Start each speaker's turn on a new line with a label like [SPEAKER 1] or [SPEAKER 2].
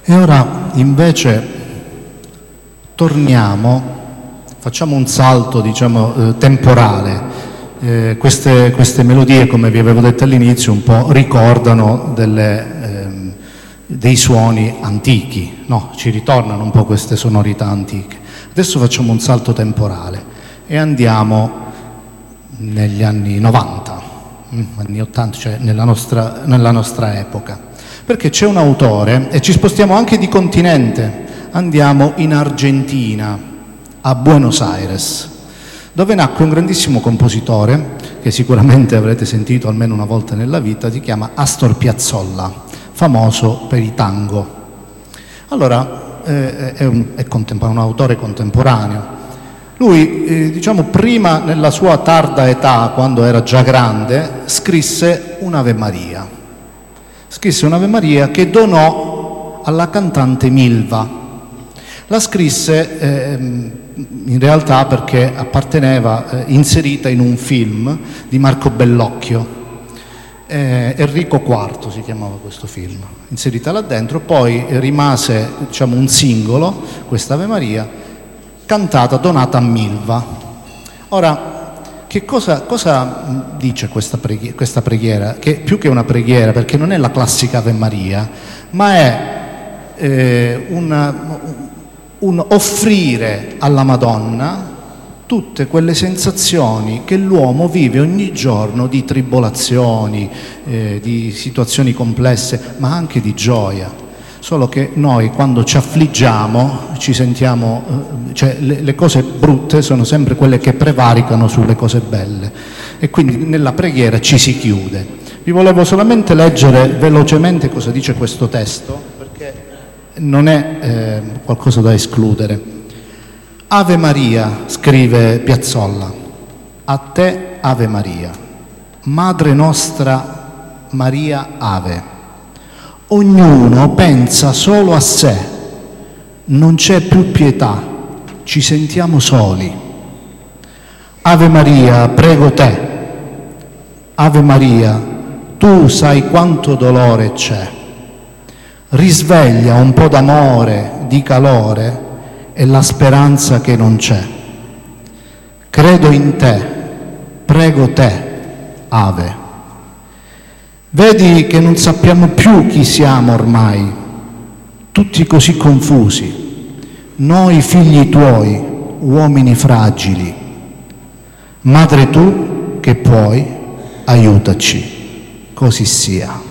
[SPEAKER 1] E ora invece torniamo, facciamo un salto, diciamo, temporale. Queste melodie, come vi avevo detto all'inizio, un po' ricordano dei suoni antichi, no? Ci ritornano un po' queste sonorità antiche. Adesso facciamo un salto temporale e andiamo negli anni 90, anni 80, cioè nella nostra epoca. Perché c'è un autore, e ci spostiamo anche di continente, andiamo in Argentina, a Buenos Aires, dove nacque un grandissimo compositore, che sicuramente avrete sentito almeno una volta nella vita, si chiama Astor Piazzolla, famoso per i tango. Allora, è un autore contemporaneo. Lui, diciamo, prima, nella sua tarda età, quando era già grande, scrisse un'Ave Maria. Scrisse un'Ave Maria che donò alla cantante Milva. La scrisse in realtà perché apparteneva, inserita in un film di Marco Bellocchio, Enrico IV si chiamava questo film, inserita là dentro, poi rimase, diciamo, un singolo, questa Ave Maria, cantata, donata a Milva. Ora, che cosa dice questa preghiera? Che più che una preghiera, perché non è la classica Ave Maria, ma è un offrire alla Madonna tutte quelle sensazioni che l'uomo vive ogni giorno di tribolazioni, di situazioni complesse, ma anche di gioia. Solo che noi, quando ci affliggiamo, ci sentiamo, cioè le cose brutte sono sempre quelle che prevaricano sulle cose belle, e quindi nella preghiera ci si chiude. Vi volevo solamente leggere velocemente cosa dice questo testo, perché non è qualcosa da escludere. Ave Maria, scrive Piazzolla, a te Ave Maria, Madre nostra Maria Ave. Ognuno pensa solo a sé, non c'è più pietà, ci sentiamo soli. Ave Maria, prego te. Ave Maria, tu sai quanto dolore c'è. Risveglia un po' d'amore, di calore e la speranza che non c'è. Credo in te, prego te, Ave. Vedi che non sappiamo più chi siamo ormai, tutti così confusi, noi figli tuoi, uomini fragili. Madre tu che puoi, aiutaci, così sia.